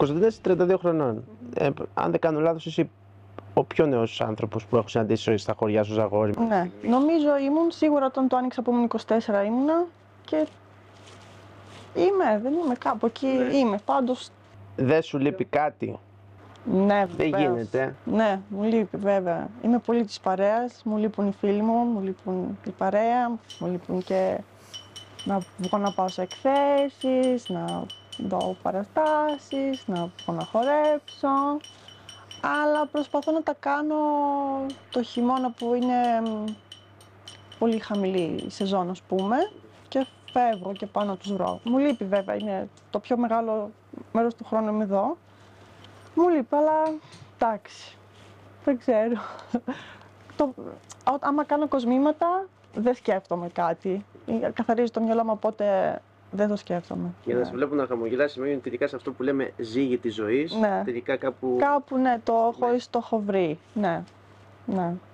Κωνσταντίνας είναι 32 χρονών. Αν δεν κάνω λάθος, είσαι ο πιο νέος άνθρωπος που έχω συναντήσει στα χωριά σου, Ζαγόρι. Ναι, νομίζω ήμουν σίγουρα όταν το άνοιξα που ήμουν 24 ήμουνα και δεν είμαι κάπου εκεί, είμαι πάντως. Δεν σου λείπει κάτι? Ναι, Δεν βεβαίως. γίνεται. Ναι, μου λείπει βέβαια. Είμαι πολύ της παρέας, μου λείπουν οι φίλοι μου λείπουν η παρέα, μου λείπουν και να βγω να πάω σε εκθέσεις, να δω παραστάσεις, να βγω να χορέψω. Αλλά προσπαθώ να τα κάνω το χειμώνα που είναι πολύ χαμηλή η σεζόν, ας πούμε, και φεύγω και πάω να τους βρω. Μου λείπει βέβαια, είναι το πιο μεγάλο μέρος του χρόνου είμαι εδώ. Μου λείπει, αλλά εντάξει, δεν ξέρω. Άμα κάνω κοσμήματα, δεν σκέφτομαι κάτι. Καθαρίζει το μυαλό μου, οπότε δεν το σκέφτομαι. Για να σε βλέπω να χαμογελάς σημαίνει ότι τελικά σε αυτό που λέμε ζύγι της ζωής, τελικά κάπου... Κάπου, ναι, το έχω βρει, ναι.